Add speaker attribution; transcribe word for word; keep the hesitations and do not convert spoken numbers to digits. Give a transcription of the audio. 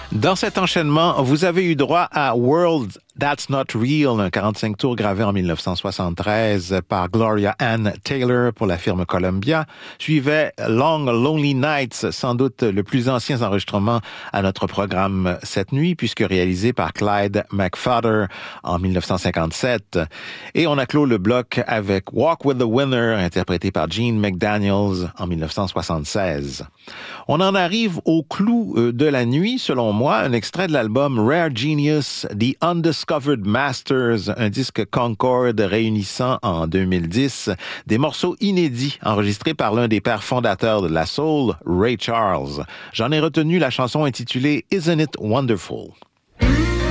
Speaker 1: Dans cet enchaînement, vous avez eu droit à World That's Not Real, un quarante-cinq tours gravé en dix-neuf cent soixante-treize par Gloria Ann Taylor pour la firme Columbia. Suivait Long Lonely Nights, sans doute le plus ancien enregistrement à notre programme cette nuit, puisque réalisé par Clyde McPhatter en dix-neuf cent cinquante-sept. Et on a clos le bloc avec Walk with the Winner, interprété par Gene McDaniels en dix-neuf cent soixante-seize. On en arrive au clou de la nuit, selon moi, un extrait de l'album Rare Genius, The Undiscovered Masters, un disque Concord réunissant en deux mille dix des morceaux inédits enregistrés par l'un des pères fondateurs de la soul, Ray Charles. J'en ai retenu la chanson intitulée Isn't It Wonderful?